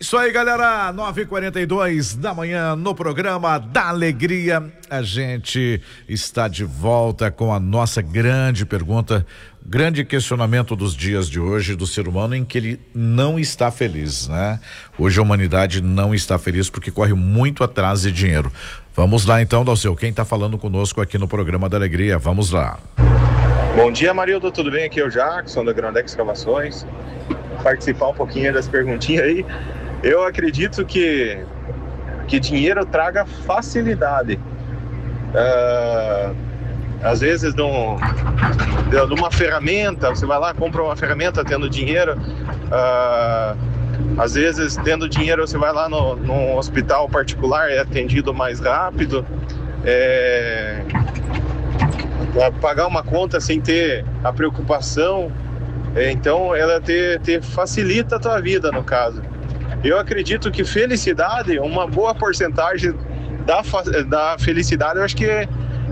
Isso aí, galera, 9h42 da manhã no programa da Alegria. A gente está de volta com a nossa grande pergunta, grande questionamento dos dias de hoje do ser humano, em que ele não está feliz, né? Hoje a humanidade não está feliz porque corre muito atrás de dinheiro. Vamos lá então, Dalceu, quem está falando conosco aqui no programa da Alegria? Vamos lá. Bom dia, Marildo, tudo bem? Aqui é o Jackson da Grandex Escavações. Participar um pouquinho das perguntinhas aí. Eu acredito que dinheiro traga facilidade. Às vezes numa ferramenta, você vai lá, compra uma ferramenta tendo dinheiro. Às vezes, tendo dinheiro, você vai lá num hospital particular, é atendido mais rápido. Pagar uma conta sem ter a preocupação. Então, ela facilita a tua vida, no caso. Eu acredito que felicidade, uma boa porcentagem da felicidade, eu acho que